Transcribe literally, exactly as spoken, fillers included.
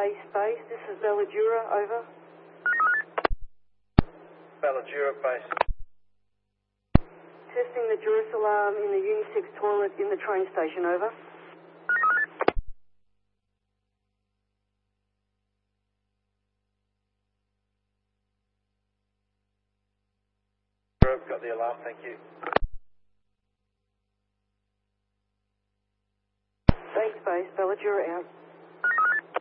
Base Base. This is Belladura, over. Belladura Base. Testing the Durus alarm in the unisex toilet in the train station, over. I've got the alarm, thank you. Base Base, Belladura out.